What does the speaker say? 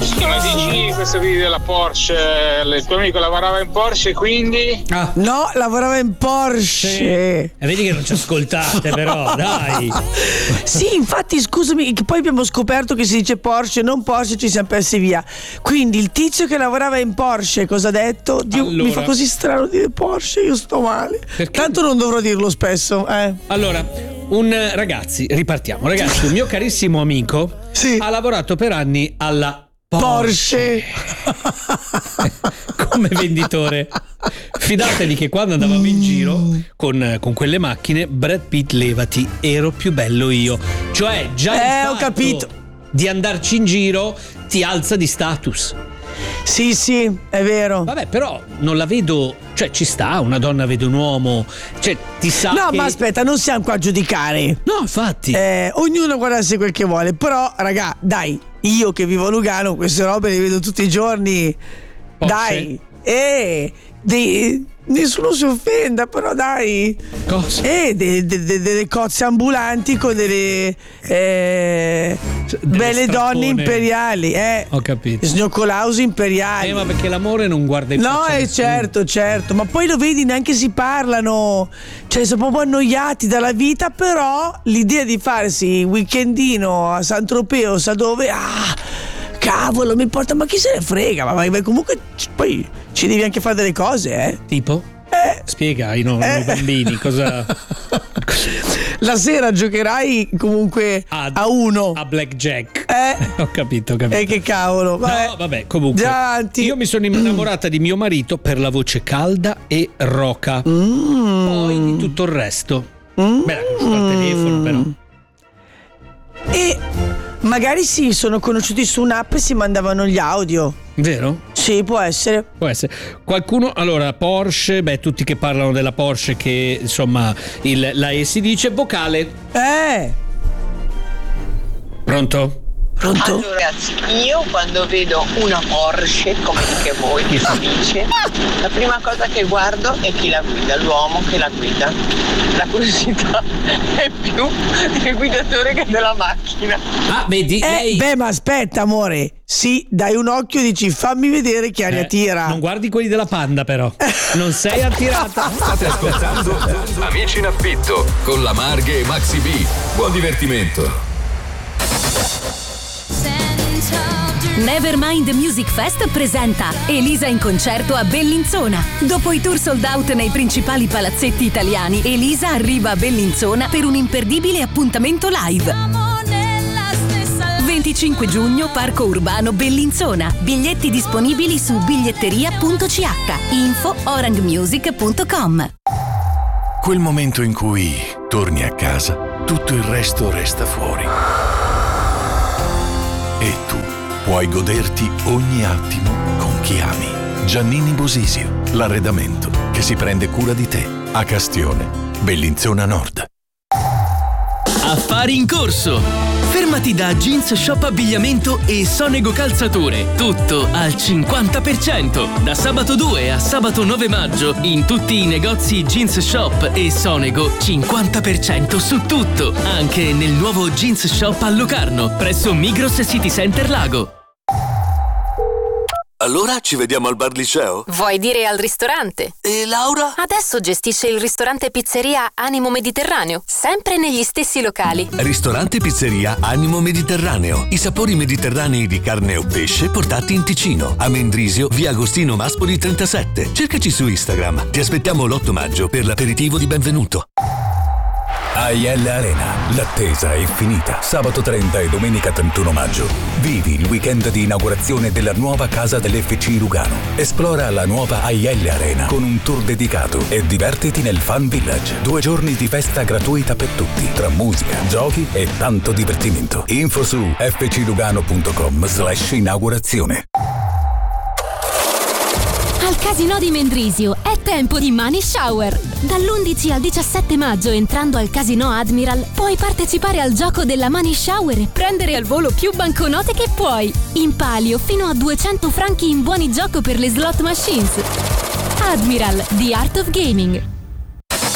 Ma dici questo video della Porsche, il tuo amico lavorava in Porsche, quindi? No, lavorava in Porsche. Sì. E vedi che non ci ascoltate, però, dai. Sì, infatti, scusami, che poi abbiamo scoperto che si dice Porsche, non Porsche, ci siamo persi via. Quindi il tizio che lavorava in Porsche, cosa ha detto? Dio, allora, mi fa così strano dire Porsche, io sto male. Perché? Tanto non dovrò dirlo spesso, Allora, ragazzi, ripartiamo. Ragazzi, un mio carissimo amico ha lavorato per anni alla Porsche. Come venditore. Fidatevi che quando andavamo in giro con quelle macchine, Brad Pitt, levati, ero più bello io. Cioè, già il fatto ho capito di andarci in giro ti alza di status. Sì, è vero. Vabbè, però non la vedo, cioè ci sta, una donna vede un uomo, cioè ti sa. No, che... ma aspetta, non siamo qua a giudicare. No, infatti. Ognuno guardasse quel che vuole. Però, raga, dai, io che vivo a Lugano, queste robe le vedo tutti i giorni. Porsche. Dai, nessuno si offenda, però dai. Cosa? Delle cozze ambulanti con delle belle donne imperiali. Ho capito. Snoccolausi imperiali. Ma perché l'amore non guarda in faccia. No, certo. Ma poi lo vedi, neanche si parlano. Cioè, sono proprio annoiati dalla vita. Però l'idea di farsi weekendino a Saint-Tropez o sa dove. Cavolo, mi importa, ma chi se ne frega? Ma comunque poi ci devi anche fare delle cose, Tipo? Spiega ai nuovi bambini cosa. La sera giocherai comunque a uno. A blackjack. Ho capito. Che cavolo. Vabbè. No, vabbè, comunque. Gianti. Io mi sono innamorata di mio marito per la voce calda e roca. Poi di tutto il resto. Beh, la conosco al telefono, però. E magari sono conosciuti su un'app e si mandavano gli audio. Vero? Sì, può essere. Qualcuno, allora, Porsche, tutti che parlano della Porsche, che insomma la E si dice vocale. Pronto? Allora, ragazzi, io quando vedo una Porsche, come dite voi, che si dice, la prima cosa che guardo è chi la guida, l'uomo che la guida. La curiosità è più del guidatore che della macchina. Vedi? Lei... ma aspetta, amore. Sì, dai un occhio e dici fammi vedere che aria tira. Non guardi quelli della Panda, però. Non sei attirata. State ascoltando Amici in affitto con la Marghe e Maxi B. Buon divertimento. Nevermind Music Fest presenta Elisa in concerto a Bellinzona. Dopo i tour sold out nei principali palazzetti italiani, Elisa arriva a Bellinzona per un imperdibile appuntamento live. 25 giugno, Parco Urbano Bellinzona. Biglietti disponibili su biglietteria.ch. Info orangmusic.com. Quel momento in cui torni a casa, tutto il resto resta fuori. E tu puoi goderti ogni attimo con chi ami. Giannini Bosisio, l'arredamento che si prende cura di te. A Castione, Bellinzona Nord. Affari in corso. Fermati da Jeans Shop Abbigliamento e Sonego Calzature. Tutto al 50%. Da sabato 2 a sabato 9 maggio in tutti i negozi Jeans Shop e Sonego 50% su tutto. Anche nel nuovo Jeans Shop a Locarno, presso Migros City Center Lago. Allora ci vediamo al bar liceo? Vuoi dire al ristorante? E Laura? Adesso gestisce il ristorante pizzeria Animo Mediterraneo, sempre negli stessi locali. Ristorante pizzeria Animo Mediterraneo. I sapori mediterranei di carne o pesce portati in Ticino. A Mendrisio, via Agostino Maspoli 37. Cercaci su Instagram. Ti aspettiamo l'8 maggio per l'aperitivo di benvenuto. AIL Arena, l'attesa è finita. Sabato 30 e domenica 31 maggio. Vivi il weekend di inaugurazione della nuova casa dell'FC Lugano. Esplora la nuova AIL Arena con un tour dedicato e divertiti nel Fun Village. 2 giorni di festa gratuita per tutti, tra musica, giochi e tanto divertimento. Info su fclugano.com/inaugurazione. Al Casinò di Mendrisio è tempo di Money Shower. Dall'11 al 17 maggio, entrando al Casinò Admiral, puoi partecipare al gioco della Money Shower e prendere al volo più banconote che puoi. In palio fino a 200 franchi in buoni gioco per le slot machines. Admiral, the art of gaming.